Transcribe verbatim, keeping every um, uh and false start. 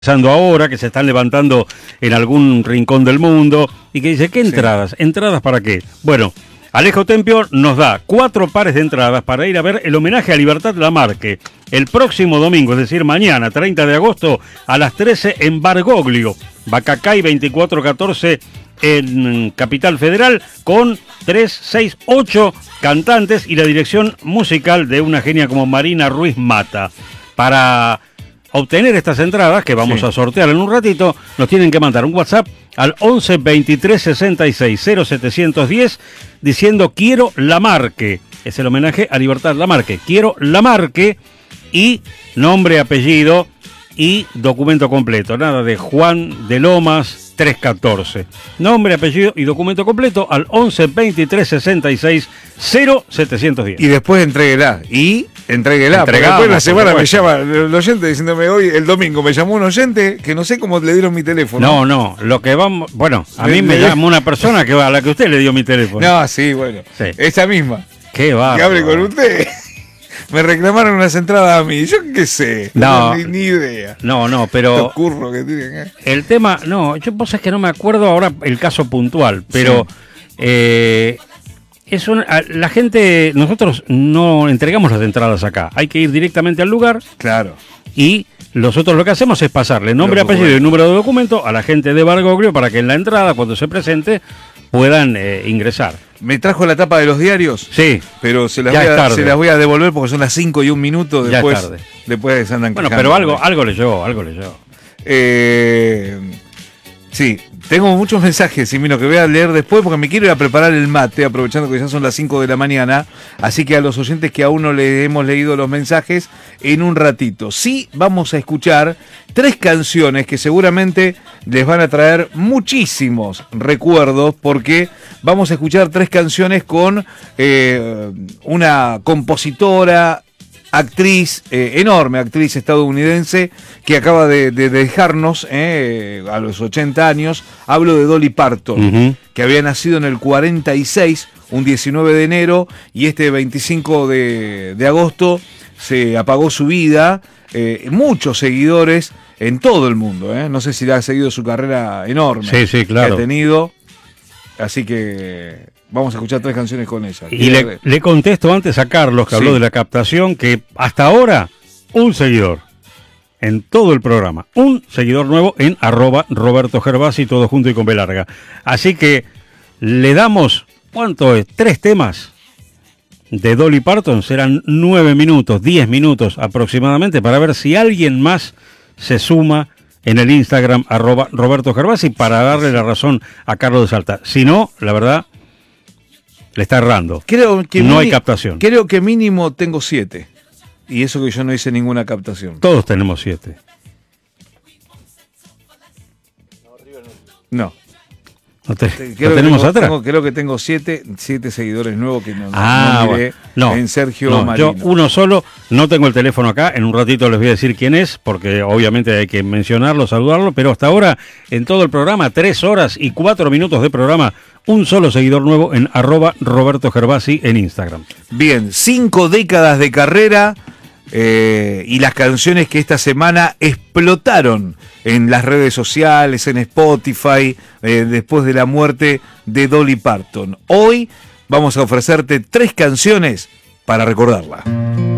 Pasando ahora, que se están levantando en algún rincón del mundo y que dice, ¿qué entradas? Sí. ¿Entradas para qué? Bueno, Alejo Tempio nos da cuatro pares de entradas para ir a ver el homenaje a Libertad Lamarque el próximo domingo, es decir, mañana, treinta de agosto, a las trece en Bargoglio, Bacacay veinticuatro catorce en Capital Federal, con tres, seis, ocho cantantes y la dirección musical de una genia como Marina Ruiz Mata. Para obtener estas entradas, que vamos sí. a sortear en un ratito, nos tienen que mandar un WhatsApp al once veintitrés sesenta y seis cero setecientos diez diciendo quiero Lamarque. Es el homenaje a Libertad Lamarque. Quiero Lamarque y nombre, apellido y documento completo. Nada de Juan de Lomas trescientos catorce. Nombre, apellido y documento completo al once veintitrés sesenta y seis cero setecientos diez. Y después entréguela. Y entréguela. Porque después de la semana me llama el oyente diciéndome, hoy, el domingo, me llamó un oyente que no sé cómo le dieron mi teléfono. No, no, lo que vamos... Bueno, a mí me, me llama una persona que a la que usted le dio mi teléfono. No, sí, bueno. Sí. Esa misma. Qué bárbaro. Que hable con usted. Me reclamaron unas entradas a mí, yo qué sé, no, ni, ni idea. No, no, pero curro que tienen, ¿eh? El tema, no, yo vos es que no me acuerdo ahora el caso puntual, pero sí. eh, es una, la gente, nosotros no entregamos las entradas acá, hay que ir directamente al lugar. Claro. Y nosotros lo que hacemos es pasarle nombre, apellido y número de documento a la gente de Bargoglio para que en la entrada, cuando se presente, puedan eh, ingresar. ¿Me trajo la tapa de los diarios? Sí. Pero se las, voy a, se las voy a devolver porque son las cinco y un minuto después. Ya es tarde. Después se andan Bueno, quejando. pero algo, algo leyó, algo leyó. Eh, sí, tengo muchos mensajes, y mira, que voy a leer después porque me quiero ir a preparar el mate, aprovechando que ya son las cinco de la mañana. Así que a los oyentes que aún no le hemos leído los mensajes, en un ratito. Sí, vamos a escuchar tres canciones que seguramente les van a traer muchísimos recuerdos, porque vamos a escuchar tres canciones con eh, una compositora, actriz, eh, enorme actriz estadounidense que acaba de, de dejarnos eh, a los ochenta años. Hablo de Dolly Parton, uh-huh. que había nacido en el cuarenta y seis, un diecinueve de enero, y este veinticinco de agosto se apagó su vida. Eh, muchos seguidores en todo el mundo, ¿eh? No sé si le ha seguido su carrera enorme sí, sí, claro. que ha tenido. Así que vamos a escuchar tres canciones con ella. Y le, le contesto antes a Carlos, que sí. habló de la captación, que hasta ahora un seguidor en todo el programa, un seguidor nuevo en arroba Roberto Gervasi, todo junto y con B larga. Así que le damos, ¿cuánto es? Tres temas de Dolly Parton, serán nueve minutos, diez minutos aproximadamente, para ver si alguien más se suma en el Instagram arroba Roberto Gervasi para darle la razón a Carlos de Salta. Si no, la verdad, le está errando. Creo que no mini- hay captación. Creo que mínimo tengo siete. Y eso que yo no hice ninguna captación. Todos tenemos siete. No. ¿No, te, creo ¿lo tenemos tengo, atrás? Tengo, creo que tengo siete, siete seguidores nuevos que no, ah, no miré bueno. no, en Sergio no, Marino. Yo uno solo, no tengo el teléfono acá, en un ratito les voy a decir quién es, porque obviamente hay que mencionarlo, saludarlo, pero hasta ahora, en todo el programa, tres horas y cuatro minutos de programa, un solo seguidor nuevo en arroba Roberto Gervasi en Instagram. Bien, cinco décadas de carrera. Eh, y las canciones que esta semana explotaron en las redes sociales, en Spotify, eh, después de la muerte de Dolly Parton. Hoy vamos a ofrecerte tres canciones para recordarla.